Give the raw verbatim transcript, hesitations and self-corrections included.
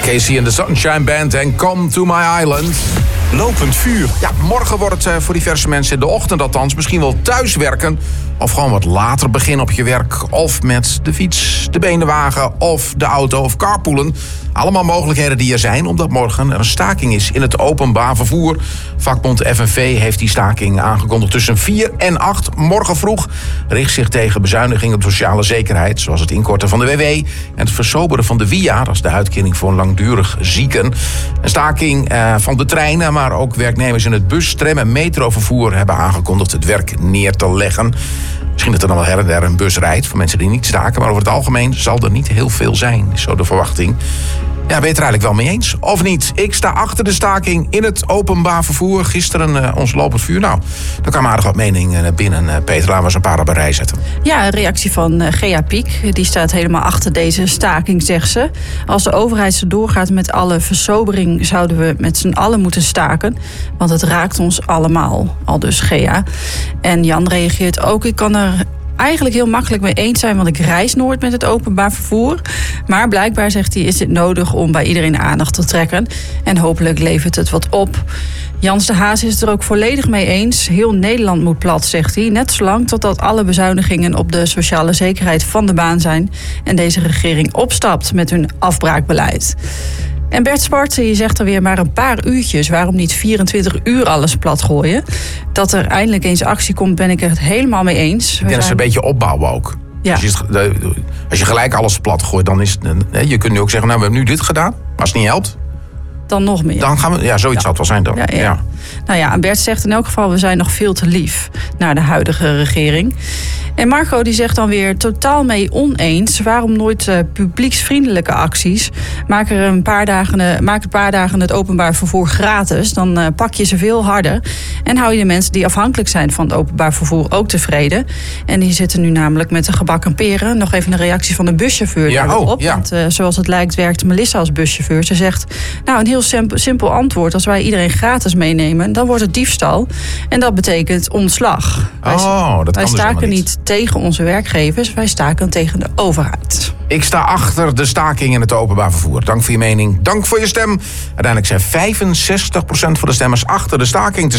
Casey and the Sunshine Band en Come to My Island. Lopend vuur. Ja, morgen wordt het voor diverse mensen in de ochtend althans misschien wel thuiswerken. Of gewoon wat later beginnen op je werk. Of met de fiets, de benenwagen of de auto of carpoolen. Allemaal mogelijkheden die er zijn, omdat morgen er een staking is in het openbaar vervoer. Vakbond F N V heeft die staking aangekondigd tussen vier en acht. Morgen vroeg richt zich tegen bezuinigingen op sociale zekerheid, zoals het inkorten van de W W en het versoberen van de W I A, dat is de uitkering voor langdurig zieken. Een staking eh, van de treinen, maar ook werknemers in het bus-, tram- en metrovervoer hebben aangekondigd het werk neer te leggen. Misschien dat er dan wel her en der een bus rijdt voor mensen die niet staken, maar over het algemeen zal er niet heel veel zijn, is zo de verwachting. Ja, ben je het er eigenlijk wel mee eens? Of niet? Ik sta achter de staking in het openbaar vervoer. Gisteren uh, ons lopend vuur. Nou, daar kwam aardig wat mening uh, binnen. Uh, Peter, laten we eens een paar op een rij zetten. Ja, een reactie van uh, Gea Piek. Die staat helemaal achter deze staking, zegt ze. Als de overheid zo doorgaat met alle versobering, zouden we met z'n allen moeten staken. Want het raakt ons allemaal. Al dus Gea. En Jan reageert ook. Ik kan er eigenlijk heel makkelijk mee eens zijn, want ik reis nooit met het openbaar vervoer. Maar blijkbaar, zegt hij, is het nodig om bij iedereen aandacht te trekken. En hopelijk levert het wat op. Jans de Haas is het er ook volledig mee eens. Heel Nederland moet plat, zegt hij. Net zolang totdat alle bezuinigingen op de sociale zekerheid van de baan zijn en deze regering opstapt met hun afbraakbeleid. En Bert Sport, je zegt er weer maar een paar uurtjes. Waarom niet vierentwintig uur alles plat gooien? Dat er eindelijk eens actie komt, ben ik het helemaal mee eens. Ik denk dat ze een beetje opbouwen ook. Ja. Als, je het, als je gelijk alles plat gooit, dan is het... Je kunt nu ook zeggen, nou, we hebben nu dit gedaan. Maar als het niet helpt, dan nog meer. Dan gaan we, ja, zoiets ja. zal het wel zijn dan. Ja, ja. Ja. Nou ja, Bert zegt in elk geval, we zijn nog veel te lief naar de huidige regering. En Marco die zegt dan weer totaal mee oneens. Waarom nooit uh, publieksvriendelijke acties? Maak er een paar dagen, uh, maak een paar dagen het openbaar vervoer gratis. Dan uh, pak je ze veel harder. En hou je de mensen die afhankelijk zijn van het openbaar vervoer ook tevreden. En die zitten nu namelijk met de gebakken peren. Nog even een reactie van de buschauffeur ja, daarop. Oh, ja. Want uh, zoals het lijkt werkt Melissa als buschauffeur. Ze zegt, nou een heel simpel, simpel antwoord. Als wij iedereen gratis meenemen, dan wordt het diefstal. En dat betekent ontslag. Oh, wij dat wij kan staken dus niet. niet tegen onze werkgevers, wij staken tegen de overheid. Ik sta achter de staking in het openbaar vervoer. Dank voor je mening, dank voor je stem. Uiteindelijk zijn vijfenzestig procent van de stemmers achter de staking te